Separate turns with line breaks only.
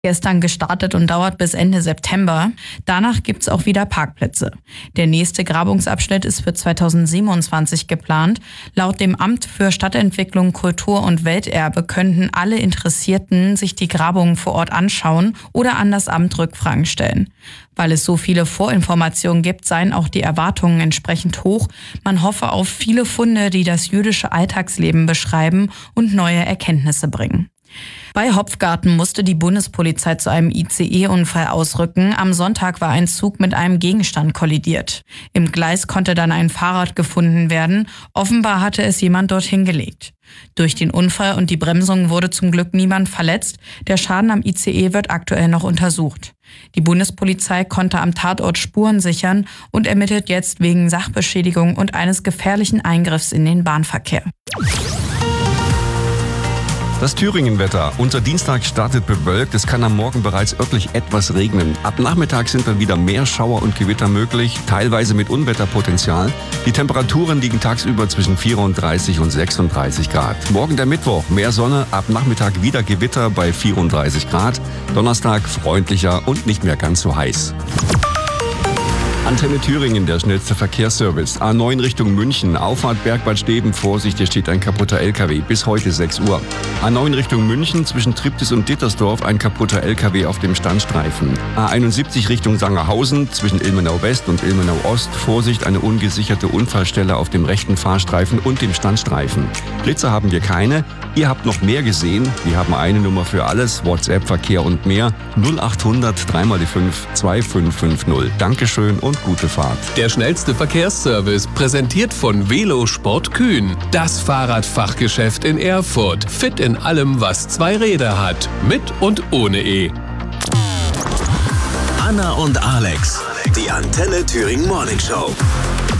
Gestern gestartet und dauert bis Ende September. Danach gibt's auch wieder Parkplätze. Der nächste Grabungsabschnitt ist für 2027 geplant. Laut dem Amt für Stadtentwicklung, Kultur und Welterbe könnten alle Interessierten sich die Grabungen vor Ort anschauen oder an das Amt Rückfragen stellen. Weil es so viele Vorinformationen gibt, seien auch die Erwartungen entsprechend hoch. Man hoffe auf viele Funde, die das jüdische Alltagsleben beschreiben und neue Erkenntnisse bringen. Bei Hopfgarten musste die Bundespolizei zu einem ICE-Unfall ausrücken. Am Sonntag war ein Zug mit einem Gegenstand kollidiert. Im Gleis konnte dann ein Fahrrad gefunden werden. Offenbar hatte es jemand dorthin gelegt. Durch den Unfall und die Bremsung wurde zum Glück niemand verletzt. Der Schaden am ICE wird aktuell noch untersucht. Die Bundespolizei konnte am Tatort Spuren sichern und ermittelt jetzt wegen Sachbeschädigung und eines gefährlichen Eingriffs in den Bahnverkehr.
Das Thüringen-Wetter. Unser Dienstag startet bewölkt. Es kann am Morgen bereits örtlich etwas regnen. Ab Nachmittag sind dann wieder mehr Schauer und Gewitter möglich, teilweise mit Unwetterpotenzial. Die Temperaturen liegen tagsüber zwischen 34 und 36 Grad. Morgen der Mittwoch, mehr Sonne, ab Nachmittag wieder Gewitter bei 34 Grad. Donnerstag freundlicher und nicht mehr ganz so heiß. Antenne Thüringen, der schnellste Verkehrsservice. A9 Richtung München, Auffahrt Bergbad Steben, Vorsicht, hier steht ein kaputter LKW, bis heute 6 Uhr. A9 Richtung München, zwischen Triptis und Dittersdorf, ein kaputter LKW auf dem Standstreifen. A71 Richtung Sangerhausen, zwischen Ilmenau West und Ilmenau Ost, Vorsicht, eine ungesicherte Unfallstelle auf dem rechten Fahrstreifen und dem Standstreifen. Blitzer haben wir keine. Ihr habt noch mehr gesehen. Wir haben eine Nummer für alles, WhatsApp, Verkehr und mehr. 0800 3x5 2550. Dankeschön und gute Fahrt.
Der schnellste Verkehrsservice, präsentiert von Velosport Kühn. Das Fahrradfachgeschäft in Erfurt. Fit in allem, was 2 Räder hat. Mit und ohne E.
Anna und Alex. Die Antenne Thüringen Morning Show.